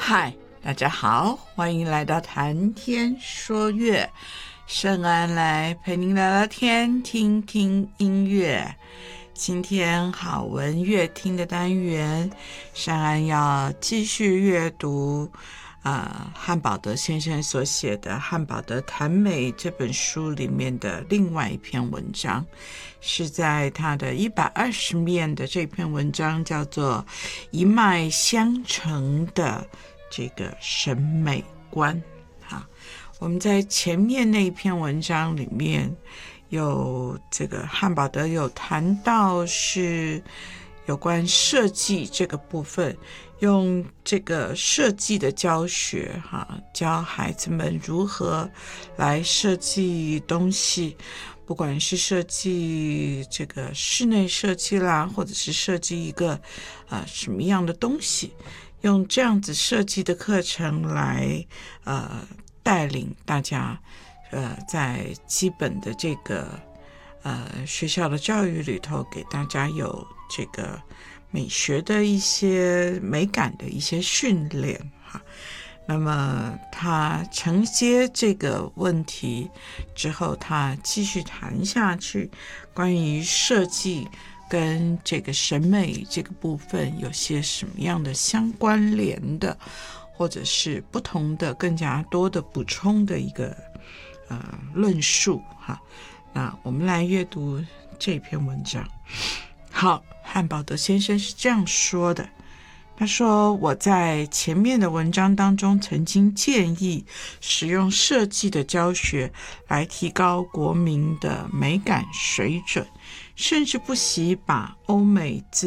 嗨，大家好，欢迎来到谈天说乐，圣安来陪您聊聊天，听听音乐。今天好文乐听的单元，圣安要继续阅读汉堡德先生所写的《汉堡德谈美》这本书里面的另外一篇文章，是在他的120面的这篇文章，叫做一脉相承的这个审美观。我们在前面那一篇文章里面有这个汉堡德有谈到是有关设计这个部分，用这个设计的教学教孩子们如何来设计东西，不管是设计这个室内设计啦，或者是设计一个什么样的东西，用这样子设计的课程来带领大家在基本的这个学校的教育里头，给大家有这个美学的一些美感的一些训练那么他承接这个问题之后，他继续谈下去，关于设计跟这个审美这个部分有些什么样的相关联的，或者是不同的更加多的补充的一个论述那我们来阅读这篇文章。好，汉堡德先生是这样说的，他说，我在前面的文章当中曾经建议使用设计的教学来提高国民的美感水准，甚至不惜把欧美